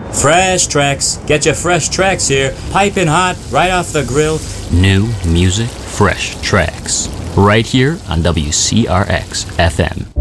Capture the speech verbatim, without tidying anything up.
Fresh tracks. Get your fresh tracks here. Piping hot, right off the grill. New music, fresh tracks. Right here on W C R X F M.